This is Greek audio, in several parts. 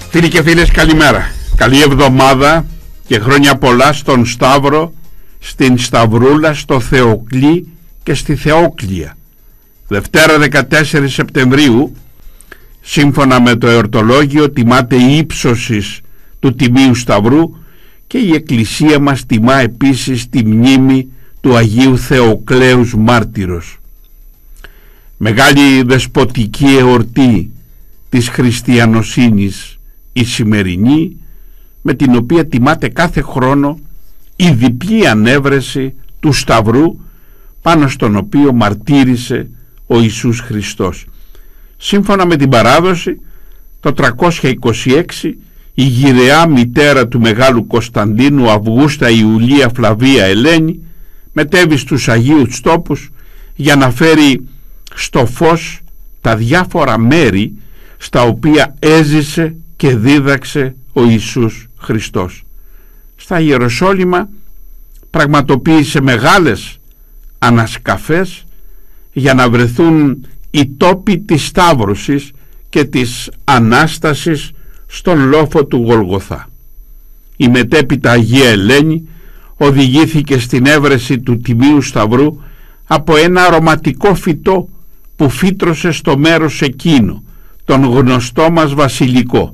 Φίλοι και φίλες, καλημέρα. Καλή εβδομάδα και χρόνια πολλά στον Σταύρο, στην Σταυρούλα, στο Θεοκλή και στη Θεόκλεια. Δευτέρα 14 Σεπτεμβρίου, σύμφωνα με το εορτολόγιο, τιμάται η ύψωσης του Τιμίου Σταυρού και η Εκκλησία μας τιμά επίσης τη μνήμη του Αγίου Θεοκλέους Μάρτυρος. Μεγάλη δεσποτική εορτή της χριστιανοσύνης η σημερινή, με την οποία τιμάται κάθε χρόνο η διπλή ανέβρεση του Σταυρού πάνω στον οποίο μαρτύρησε ο Ιησούς Χριστός. Σύμφωνα με την παράδοση, το 326 η γυραιά μητέρα του Μεγάλου Κωνσταντίνου, Αυγούστα Ιουλία Φλαβία Ελένη, μετέβη στους Αγίους Τόπους για να φέρει στο φως τα διάφορα μέρη στα οποία έζησε και δίδαξε ο Ιησούς Χριστός. Στα Ιεροσόλυμα πραγματοποίησε μεγάλες ανασκαφές για να βρεθούν οι τόποι της Σταύρωσης και της Ανάστασης στον λόφο του Γολγοθά. Η μετέπειτα Αγία Ελένη οδηγήθηκε στην έβρεση του Τιμίου Σταυρού από ένα αρωματικό φυτό που φύτρωσε στο μέρος εκείνο, τον γνωστό μας βασιλικό.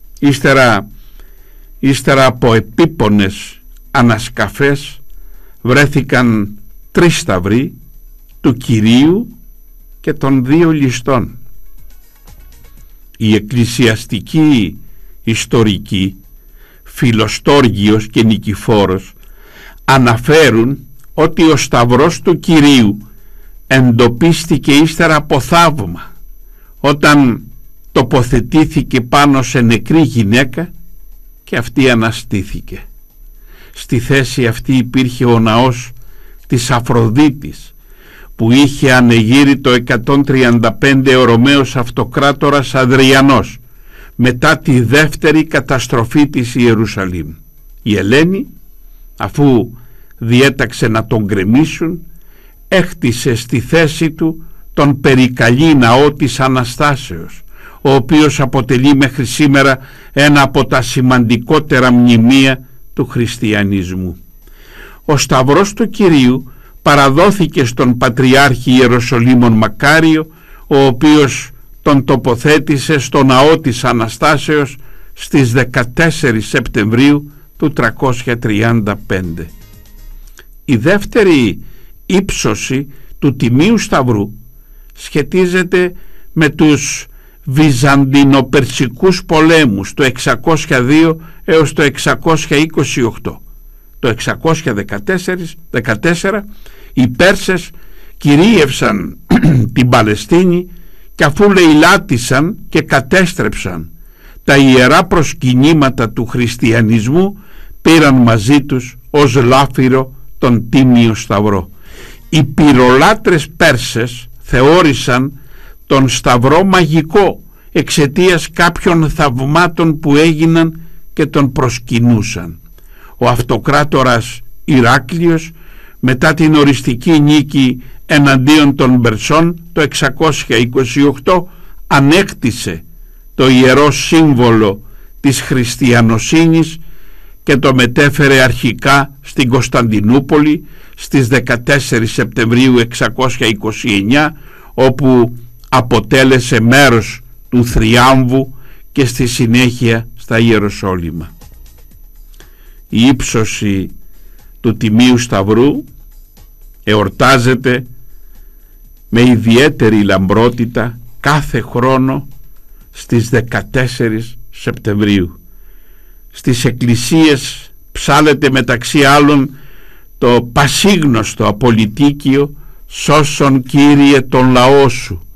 Ύστερα από επίπονες ανασκαφές βρέθηκαν 3 σταυροί, του Κυρίου και των 2 ληστών. Η εκκλησιαστική ιστορική Φιλοστόργιος και Νικηφόρος αναφέρουν ότι ο σταυρός του Κυρίου εντοπίστηκε ύστερα από θαύμα, όταν τοποθετήθηκε πάνω σε νεκρή γυναίκα και αυτή αναστήθηκε. Στη θέση αυτή υπήρχε ο ναός της Αφροδίτης, που είχε ανεγείρει το 135 ο Ρωμαίος Αυτοκράτορας Αδριανός μετά τη δεύτερη καταστροφή της Ιερουσαλήμ. Η Ελένη, αφού διέταξε να τον γκρεμίσουν, έχτισε στη θέση του τον περικαλή ναό της Αναστάσεως, ο οποίος αποτελεί μέχρι σήμερα ένα από τα σημαντικότερα μνημεία του χριστιανισμού. Ο σταυρός του Κυρίου παραδόθηκε στον Πατριάρχη Ιεροσολύμων Μακάριο, ο οποίος τον τοποθέτησε στο ναό της Αναστάσεως στις 14 Σεπτεμβρίου του 335. Η δεύτερη ύψωση του Τιμίου Σταυρού σχετίζεται με τους Βυζαντινο-Περσικούς πολέμους το 602 έως το 628. Το 614 οι Πέρσες κυρίευσαν την Παλαιστίνη και αφού λαιλάτισαν και κατέστρεψαν τα ιερά προσκυνήματα του χριστιανισμού, πήραν μαζί τους ως λάφυρο τον Τίμιο Σταυρό. Οι πυρολάτρες Πέρσες θεώρησαν τον Σταυρό μαγικό εξαιτίας κάποιων θαυμάτων που έγιναν και τον προσκυνούσαν. Ο Αυτοκράτορας Ηράκλειος, μετά την οριστική νίκη εναντίον των Περσών το 628, ανέκτησε το ιερό σύμβολο της χριστιανοσύνης και το μετέφερε αρχικά στην Κωνσταντινούπολη στις 14 Σεπτεμβρίου 629, όπου αποτέλεσε μέρος του θριάμβου και στη συνέχεια στα Ιεροσόλυμα. Η ύψωση του Τιμίου Σταυρού εορτάζεται με ιδιαίτερη λαμπρότητα κάθε χρόνο στις 14 Σεπτεμβρίου. Στις εκκλησίες ψάλλεται μεταξύ άλλων το πασίγνωστο απολυτίκιο «Σώσον Κύριε τον λαό σου»,